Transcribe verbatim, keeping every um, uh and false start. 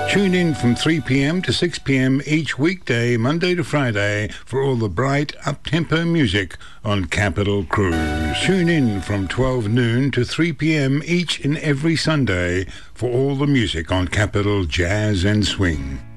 Tune in from three p.m. to six p.m. each weekday, Monday to Friday, for all the bright, up-tempo music on Capital Cruise. Tune in from twelve noon to three p.m. each and every Sunday for all the music on Capital Jazz and Swing.